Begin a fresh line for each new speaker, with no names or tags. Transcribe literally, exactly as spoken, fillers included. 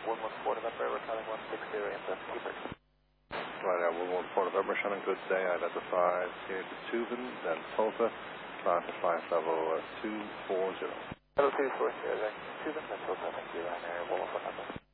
one one four November, we're calling one six zero in the keeper.
Right now, one one four November, Shannon, good day. Identified here to Tubin, then Tulsa, flight to flight level uh, two four zero.
Level two four zero, then Tubin, then Tulsa, thank you, and uh, one one four November.